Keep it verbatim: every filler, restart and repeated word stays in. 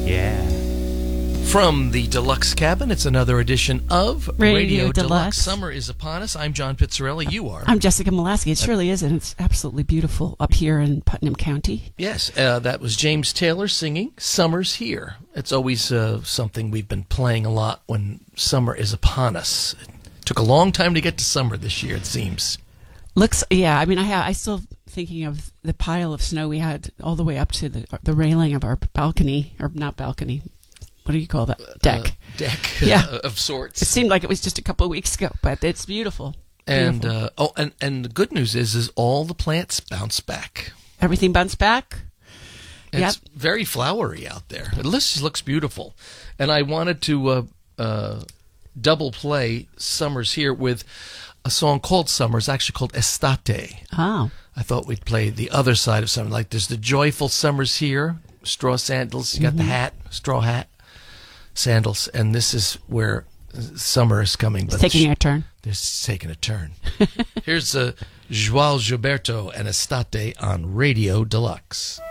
Yeah. From the Deluxe Cabin, it's another edition of Radio Radio Deluxe. Deluxe. Summer is upon us. I'm John Pizzarelli. You are. I'm Jessica Molaski. It surely is, and it's absolutely beautiful up here in Putnam County. Yes, uh, that was James Taylor singing Summer's Here. It's always uh, something we've been playing a lot when summer is upon us. It took a long time to get to summer this year, it seems. Looks, yeah, I mean, I have, I still thinking of the pile of snow we had all the way up to the, the railing of our balcony, or not balcony, what do you call that? Deck. Uh, deck yeah. uh, of sorts. It seemed like it was just a couple of weeks ago, but it's beautiful. And beautiful. Uh, oh, and, and the good news is, is all the plants bounce back. Everything bounced back. It's Yep. very looks out there. It looks, looks beautiful. And I wanted to uh, uh, double play Summer's Here with a song called Summer. It's actually called Estate. Oh. I thought we'd play the other side of summer. Like there's the joyful Summer's Here, straw sandals. You got mm-hmm. the hat, straw hat, sandals. And this is where summer is coming. It's taking a turn. It's taking a turn. Here's uh, João Gilberto and Estate on Radio Deluxe.